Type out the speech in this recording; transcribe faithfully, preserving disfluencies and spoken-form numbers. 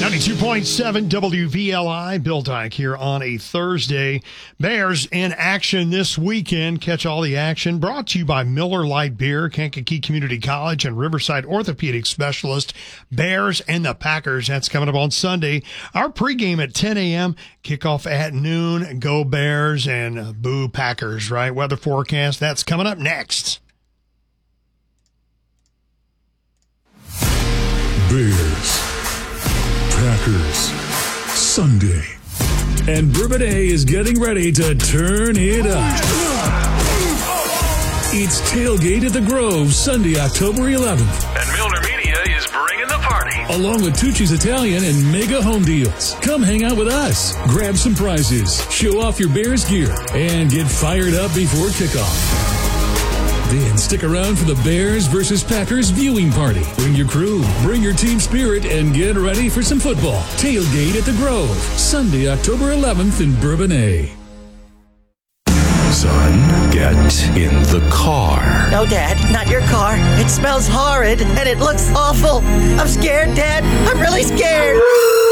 ninety-two point seven W V L I, Bill Dyke here on a Thursday. Bears in action this weekend. Catch all the action. Brought to you by Miller Lite Beer, Kankakee Community College, and Riverside Orthopedic Specialist. Bears and the Packers. That's coming up on Sunday. Our pregame at ten a.m., kickoff at noon. Go Bears and boo Packers, right? Weather forecast, that's coming up next. Bears, Packers, Sunday. And Bourbonnais is getting ready to turn it up. It's Tailgate at the Grove, Sunday, October eleventh. And Milner Media is bringing the party. Along with Tucci's Italian and Mega Home Deals. Come hang out with us, grab some prizes, show off your Bears gear, and get fired up before kickoff. Then stick around for the Bears versus Packers viewing party. Bring your crew, bring your team spirit, and get ready for some football. Tailgate at the Grove, Sunday, October eleventh in Bourbonnais. Son, get in the car. No, Dad, not your car. It smells horrid and it looks awful. I'm scared, Dad. I'm really scared.